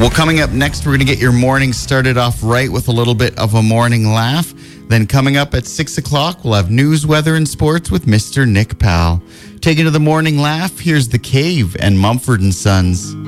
Well, coming up next, we're going to get your morning started off right with a little bit of a morning laugh. Then coming up at 6 o'clock, we'll have news, weather, and sports with Mr. Nick Powell. Taking to the morning laugh, here's The Cave and Mumford & Sons.